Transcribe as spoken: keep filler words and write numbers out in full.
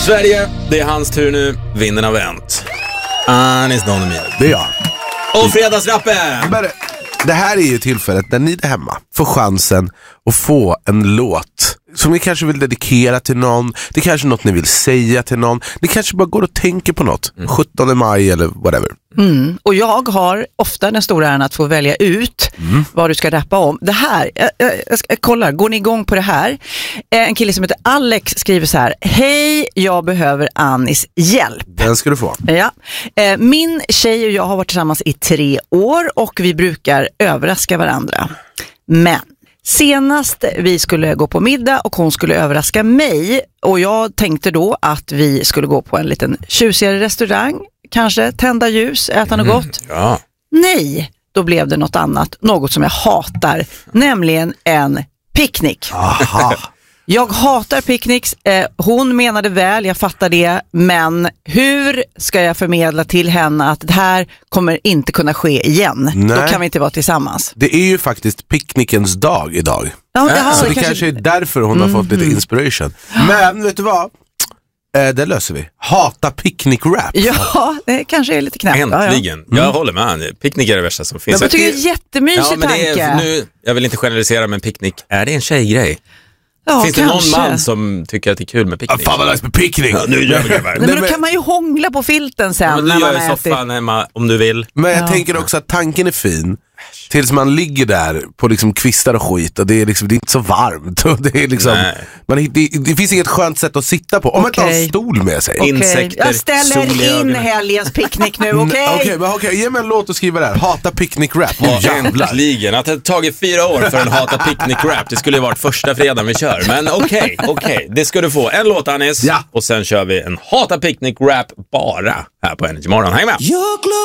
Sverige, det är hans tur nu. Vinden har vänt. Anis Don Emilio. Det är jag. Och fredagsrappen! Men det här är ju tillfället när ni är hemma får chansen att få en låt som ni kanske vill dedikera till någon. Det är kanske något ni vill säga till någon. Ni kanske bara går och tänker på något. Mm. sjuttonde maj eller whatever. Mm. Och jag har ofta den stora äran att få välja ut mm. vad du ska rappa om. Det här, jag, jag, jag ska, kolla, går ni igång på det här? En kille som heter Alex skriver så här: hej, jag behöver Anis hjälp. Den ska du få. Ja. Min tjej och jag har varit tillsammans i tre år och vi brukar överraska varandra. Men senast vi skulle gå på middag och hon skulle överraska mig och jag tänkte då att vi skulle gå på en liten tjusigare restaurang, kanske tända ljus, äta något gott. Mm, ja. Nej, då blev det något annat, något som jag hatar, nämligen en picknick. Aha. Jag hatar picknicks, eh, hon menade väl, jag fattar det, men hur ska jag förmedla till henne att det här kommer inte kunna ske igen? Nej. Då kan vi inte vara tillsammans. Det är ju faktiskt picknickens dag idag. Ja, ja, ja, så det, det kanske... kanske är därför hon mm. har fått lite inspiration. Men vet du vad? Eh, det löser vi. Hata picknick-rap. Ja, det kanske är lite knäppt. Äntligen. Ja, ja. Jag mm. håller med han. Picknick är det värsta som finns. Jag tycker det är en jättemysig ja, men tanke. det är, nu, jag vill inte generalisera, men picknick, är det en tjejgrej? Ja, finns kanske. det någon man som tycker att det är kul med picknick? Ah, fan vad nice med picknick. Ja, nu gör vi det. Nej, men då kan man ju hångla på filten sen. Ja, men när du man gör i soffan hemma om du vill. Men jag ja. tänker också att tanken är fin. Tills man ligger där på liksom kvistar och skit och det är liksom det är inte så varmt och det är liksom man, det, det finns inget skönt sätt att sitta på om man okay. inte har en stol med sig. Okay. Insekter, jag ställer in helgens picknick nu, okej? Okay? Okej, okay, okay. Ge mig en låt att skriva där. Hata picknick-rap. Ja, äntligen. Att det har tagit fyra år för en hata picknick-rap. Det skulle ju varit första fredagen vi kör. Men okej, okay, okej. Okay. Det ska du få. En låt, Anis. Ja. Och sen kör vi en hata picknick-rap bara här på Energy Morgon. Häng med!